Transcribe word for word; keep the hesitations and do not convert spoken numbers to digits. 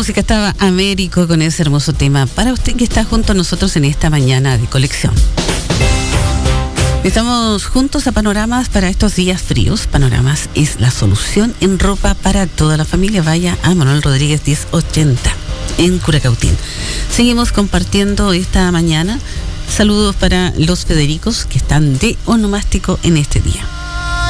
música estaba Américo con ese hermoso tema para usted que está junto a nosotros en esta mañana de colección. Estamos juntos a Panoramas para estos días fríos. Panoramas es la solución en ropa para toda la familia. Vaya a Manuel Rodríguez diez ochenta en Curacautín. Seguimos compartiendo esta mañana. Saludos para los Federicos que están de onomástico en este día.